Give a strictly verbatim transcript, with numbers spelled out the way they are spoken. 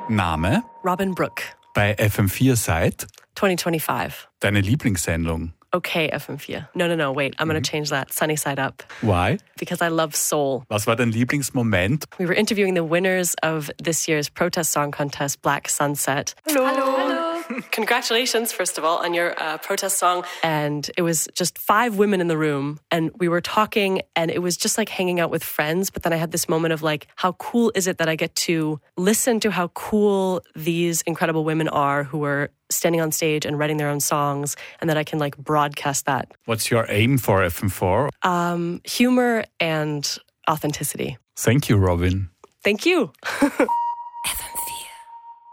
Name? Robin Brooke. Bei F M vier seit? twenty twenty-five. Deine Lieblingssendung? Okay, F M four. No, no, no, wait. I'm going to change that. Sunny Side Up. Why? Because I love soul. Was war dein Lieblingsmoment? We were interviewing the winners of this year's protest song contest, Black Sunset. Hello. Hello. Congratulations, first of all, on your uh, protest song. And it was just five women in the room, and we were talking, and it was just like hanging out with friends. But then I had this moment of like, how cool is it that I get to listen to how cool these incredible women are who are standing on stage and writing their own songs, and that I can like broadcast that. What's your aim for F M four? Um, humor and authenticity. Thank you, Robin. Thank you.